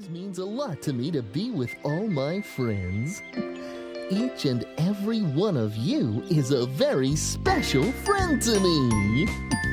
means a lot to me to be with all my friends. Each and every one of you is a very special friend to me.